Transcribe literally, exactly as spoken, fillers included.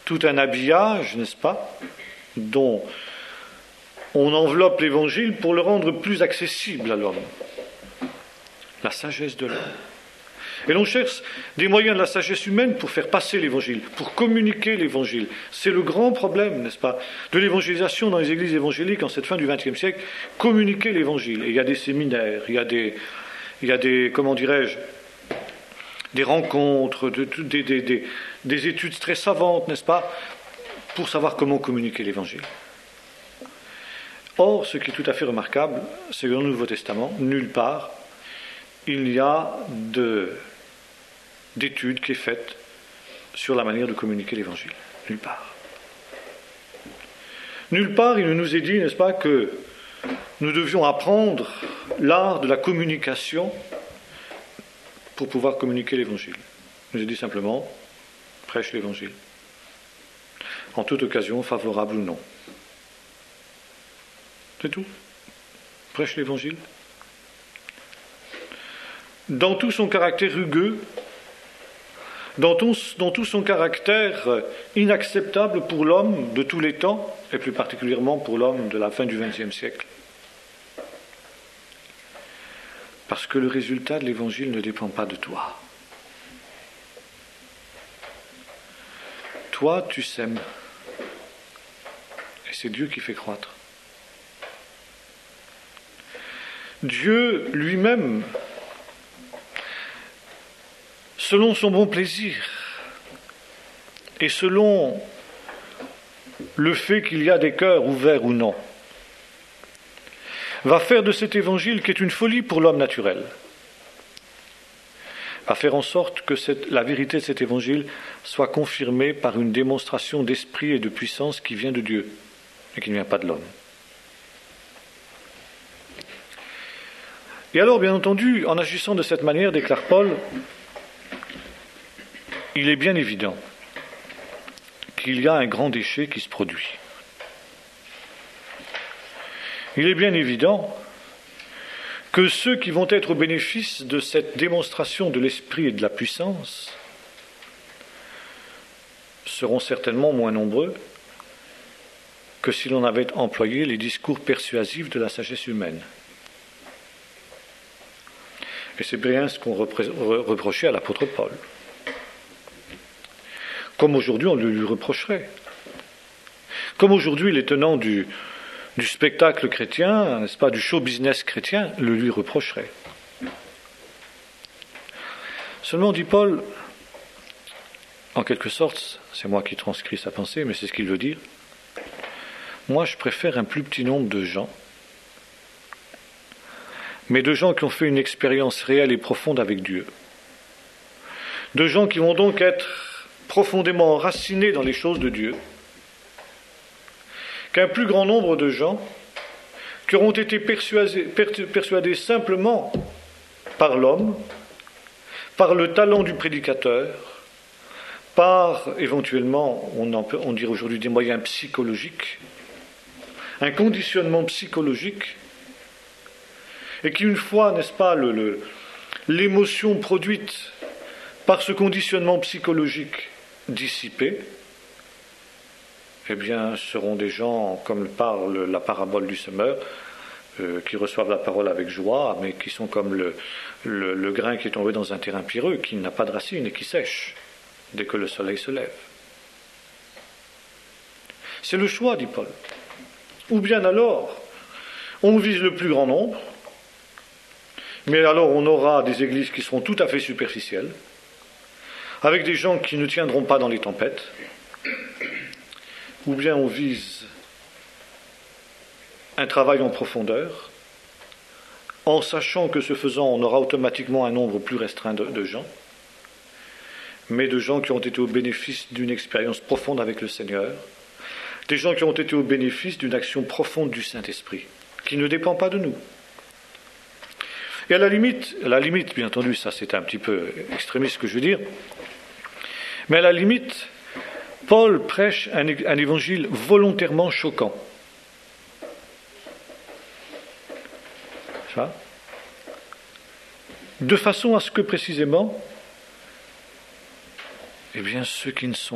tout un habillage, n'est-ce pas, dont on enveloppe l'Évangile pour le rendre plus accessible à l'homme. La sagesse de l'homme. Et l'on cherche des moyens de la sagesse humaine pour faire passer l'Évangile, pour communiquer l'Évangile. C'est le grand problème, n'est-ce pas, de l'évangélisation dans les églises évangéliques en cette fin du vingtième siècle, communiquer l'Évangile. Et il y a des séminaires, il y a des, il y a des comment dirais-je, des rencontres, de, de, des, des, des, des études très savantes, n'est-ce pas, pour savoir comment communiquer l'Évangile. Or, ce qui est tout à fait remarquable, c'est que dans le Nouveau Testament, nulle part, il y a de, d'études qui est faite sur la manière de communiquer l'Évangile. Nulle part. Nulle part, il ne nous est dit, n'est-ce pas, que nous devions apprendre l'art de la communication pour pouvoir communiquer l'Évangile. Il nous est dit simplement, prêche l'Évangile. En toute occasion, favorable ou non. C'est tout. Prêche l'Évangile. Dans tout son caractère rugueux, dans tout, dans tout son caractère inacceptable pour l'homme de tous les temps, et plus particulièrement pour l'homme de la fin du vingtième siècle. Parce que le résultat de l'Évangile ne dépend pas de toi. Toi, tu sèmes. Et c'est Dieu qui fait croître. Dieu lui-même, selon son bon plaisir et selon le fait qu'il y a des cœurs ouverts ou non, va faire de cet évangile, qui est une folie pour l'homme naturel, va faire en sorte que cette, la vérité de cet évangile soit confirmée par une démonstration d'esprit et de puissance qui vient de Dieu et qui ne vient pas de l'homme. Et alors, bien entendu, en agissant de cette manière, déclare Paul, il est bien évident qu'il y a un grand déchet qui se produit. Il est bien évident que ceux qui vont être au bénéfice de cette démonstration de l'esprit et de la puissance seront certainement moins nombreux que si l'on avait employé les discours persuasifs de la sagesse humaine. Et c'est bien ce qu'on reprochait à l'apôtre Paul. Comme aujourd'hui on le lui reprocherait. Comme aujourd'hui les tenants du, du spectacle chrétien, n'est-ce pas, du show business chrétien, le lui reprocheraient. Seulement, dit Paul, en quelque sorte, c'est moi qui transcris sa pensée, mais c'est ce qu'il veut dire, moi je préfère un plus petit nombre de gens, mais de gens qui ont fait une expérience réelle et profonde avec Dieu. De gens qui vont donc être profondément enracinés dans les choses de Dieu, qu'un plus grand nombre de gens qui auront été persuadés, persuadés simplement par l'homme, par le talent du prédicateur, par éventuellement, on, en peut, on dirait aujourd'hui des moyens psychologiques, un conditionnement psychologique, et qui, une fois, n'est-ce pas, le, le, l'émotion produite par ce conditionnement psychologique dissipée, eh bien, seront des gens, comme parle la parabole du semeur, euh, qui reçoivent la parole avec joie, mais qui sont comme le, le, le grain qui est tombé dans un terrain pierreux, qui n'a pas de racines et qui sèche dès que le soleil se lève. C'est le choix, dit Paul. Ou bien alors, on vise le plus grand nombre, mais alors on aura des églises qui seront tout à fait superficielles, avec des gens qui ne tiendront pas dans les tempêtes, ou bien on vise un travail en profondeur, en sachant que ce faisant, on aura automatiquement un nombre plus restreint de, de gens, mais de gens qui ont été au bénéfice d'une expérience profonde avec le Seigneur, des gens qui ont été au bénéfice d'une action profonde du Saint-Esprit, qui ne dépend pas de nous. Et à la limite, à la limite, bien entendu, ça c'est un petit peu extrémiste ce que je veux dire, mais à la limite, Paul prêche un, un évangile volontairement choquant. Ça, de façon à ce que précisément, eh bien, ceux qui ne sont